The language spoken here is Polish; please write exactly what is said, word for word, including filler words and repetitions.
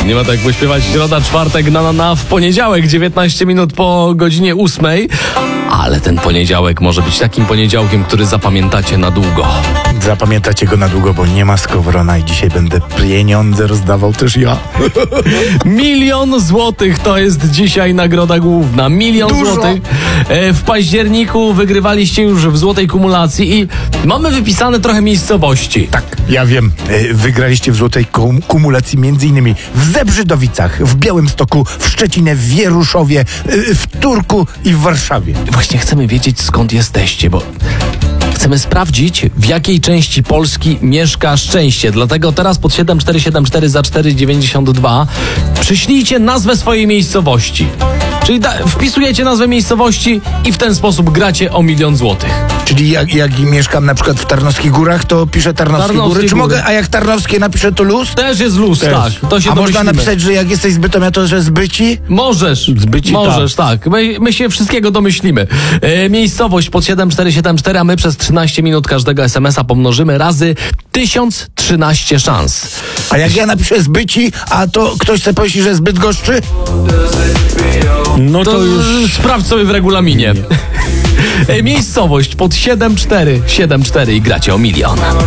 Nie ma tak jak pośpiewać środa, czwartek, na na na w poniedziałek, dziewiętnaście minut po godzinie ósmej. Ale ten poniedziałek może być takim poniedziałkiem, który zapamiętacie na długo. Zapamiętacie go na długo, bo nie ma Skowrona i dzisiaj będę pieniądze rozdawał też ja. Milion złotych to jest dzisiaj nagroda główna. Milion Dużo. złotych. E, W październiku wygrywaliście już w złotej kumulacji i mamy wypisane trochę miejscowości. Tak, ja wiem. E, Wygraliście w złotej kum- kumulacji między innymi w Zebrzydowicach, w Białymstoku, w Szczecinie, w Wieruszowie, e, w Turku i w Warszawie. Właśnie chcemy wiedzieć, skąd jesteście, bo chcemy sprawdzić, w jakiej części Polski mieszka szczęście. Dlatego teraz pod siedem cztery siedem cztery za cztery dziewięćdziesiąt dwa przyślijcie nazwę swojej miejscowości. Czyli da- wpisujecie nazwę miejscowości i w ten sposób gracie o milion złotych. Czyli jak, jak mieszkam na przykład w Tarnowskich Górach, to piszę Tarnowskie, Tarnowskie Góry. Czy Góry. mogę, a jak Tarnowskie napiszę, to luz? Też jest luz, Też. tak. To się A można domyślimy. napisać, że jak jesteś z Bytomia, to że z Byci? Możesz, Zbyci, możesz, tak. My, my się wszystkiego domyślimy. E, miejscowość pod siedem cztery siedem cztery, a my przez trzynaście minut każdego es em es a pomnożymy razy tysiąc trzynaście szans. A jak ja napiszę z Byci, a to ktoś sobie pomyśli, że z Bydgoszczy? No to, już sprawdź sobie w regulaminie. E, miejscowość pod siedem cztery siedem cztery i gracie o milion.